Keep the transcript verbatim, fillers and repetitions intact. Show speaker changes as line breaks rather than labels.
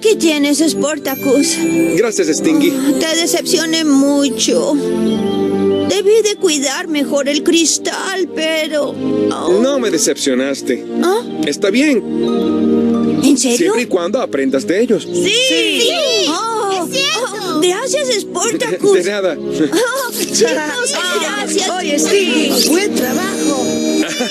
Aquí tienes, Sportacus.
Gracias, Stingy.
Te decepcioné mucho. Debí de cuidar mejor el cristal, pero... oh.
No me decepcionaste.
¿Ah?
Está bien,
¿En serio?
siempre y cuando aprendas de ellos.
¡Sí!
Sí,
Oh,
es cierto.
oh, gracias, Sportacus.
De nada.
Oh, chicos, gracias.
Oye, sí, buen trabajo.